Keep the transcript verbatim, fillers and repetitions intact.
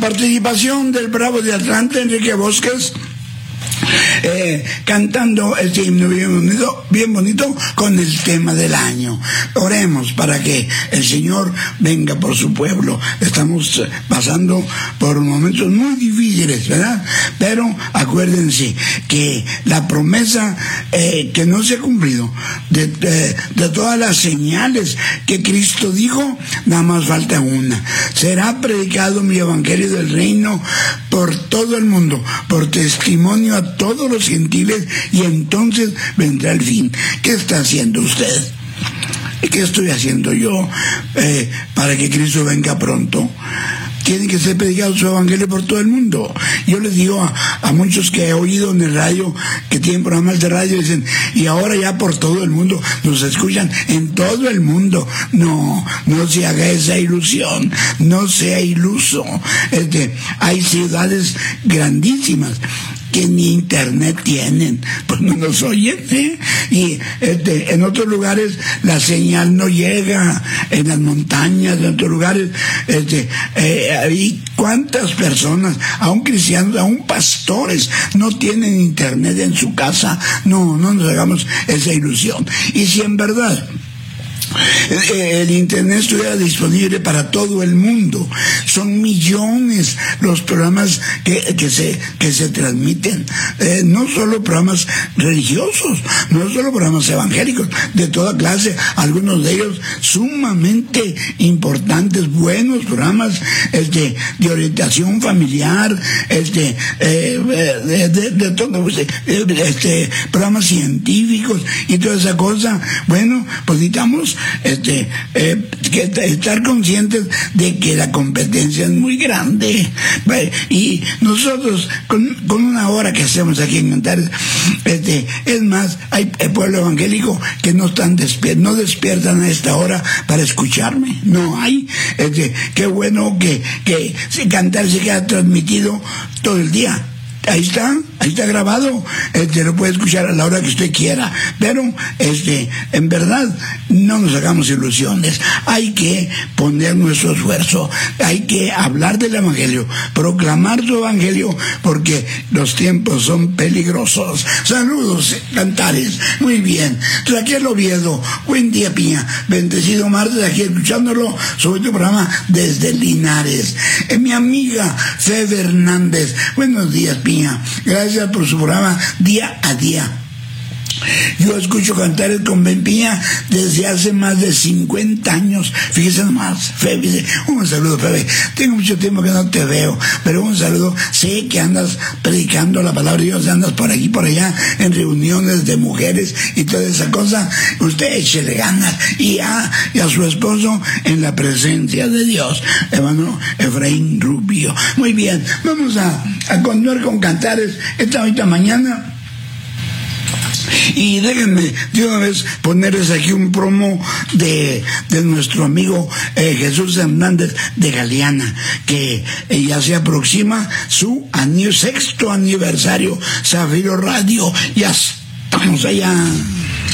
participación del Bravo de Atlanta, Enrique Bosques, Eh, cantando este himno bien bonito, bien bonito con el tema del año. Oremos para que el Señor venga por su pueblo. Estamos pasando por momentos muy difíciles, ¿verdad? Pero acuérdense que la promesa eh, que no se ha cumplido de, de, de todas las señales que Cristo dijo, nada más falta una: será predicado mi evangelio del reino por todo el mundo, por testimonio a todos los gentiles, y entonces vendrá el fin. ¿Qué está haciendo usted? ¿Qué estoy haciendo yo eh, para que Cristo venga pronto? Tiene que ser predicado su evangelio por todo el mundo. Yo les digo a, a muchos que he oído en el radio, que tienen programas de radio, dicen, y ahora ya por todo el mundo, nos escuchan en todo el mundo. No, no se haga esa ilusión, no sea iluso. Este, hay ciudades grandísimas que ni internet tienen, pues no nos oyen, ¿eh? Y este, en otros lugares la señal no llega, en las montañas, en otros lugares, este, eh, y cuántas personas, aún cristianos, aún pastores, no tienen internet en su casa. No, no nos hagamos esa ilusión. Y si en verdad el internet estuviera disponible para todo el mundo, son millones los programas que, que se que se transmiten, eh, no solo programas religiosos, no solo programas evangélicos, de toda clase, algunos de ellos sumamente importantes, buenos programas este, de orientación familiar, este, eh, de, de, de todo, este, programas científicos y toda esa cosa. Bueno, pues necesitamos Este, eh, que estar conscientes de que la competencia es muy grande, y nosotros con, con una hora que hacemos aquí en Cantares, este, es más, hay el pueblo evangélico que no están despier no despiertan a esta hora para escucharme, no hay. Este, qué bueno que, que Cantares se queda transmitido todo el día. Ahí está, ahí está grabado, este, lo puede escuchar a la hora que usted quiera, pero este, en verdad, no nos hagamos ilusiones. Hay que poner nuestro esfuerzo, hay que hablar del evangelio, proclamar su evangelio, porque los tiempos son peligrosos. Saludos, Cantares, muy bien. Raquel Oviedo, buen día, Piña, bendecido martes, aquí escuchándolo sobre tu programa desde Linares. Eh, mi amiga Febe Hernández, buenos días, Piña. Gracias por su programa día a día. Yo escucho Cantares con Ben Piña desde hace más de cincuenta años. Fíjese nomás, Febe. Un saludo, Febe. Tengo mucho tiempo que no te veo, pero un saludo. Sé que andas predicando la palabra de Dios, andas por aquí, por allá, en reuniones de mujeres y toda esa cosa. Usted échele ganas. Y a, y a su esposo en la presencia de Dios, hermano Efraín Rubio. Muy bien, vamos a, a continuar con Cantares esta ahorita mañana. Y déjenme de una vez ponerles aquí un promo de, de nuestro amigo eh, Jesús Hernández de Galeana, que eh, ya se aproxima su año, sexto aniversario, Zafiro Radio. Ya estamos allá.